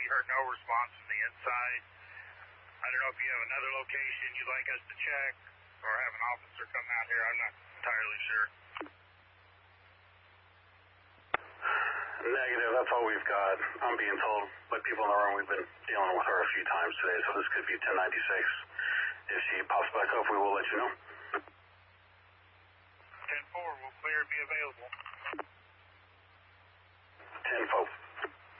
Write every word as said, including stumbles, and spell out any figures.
We heard no response from the inside. I don't know if you have another location you'd like us to check or have an officer come out here. I'm not entirely sure. Negative, that's all we've got. I'm being told by people in the room we've been dealing with her a few times today, so this could be ten ninety-six. If she pops back up, we will let you know. ten four, will clear be available.